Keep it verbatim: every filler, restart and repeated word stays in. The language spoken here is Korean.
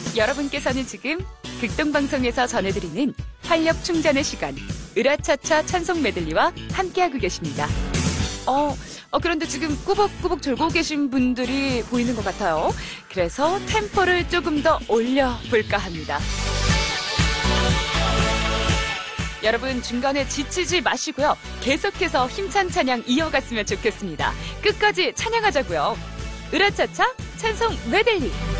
여러분께서는 지금 극동방송에서 전해드리는 활력 충전의 시간, 으라차차 찬송 메들리와 함께하고 계십니다. 어, 어, 그런데 지금 꾸벅꾸벅 졸고 계신 분들이 보이는 것 같아요. 그래서 템포를 조금 더 올려볼까 합니다. 여러분 중간에 지치지 마시고요. 계속해서 힘찬 찬양 이어갔으면 좋겠습니다. 끝까지 찬양하자고요. 으라차차 찬송 메들리.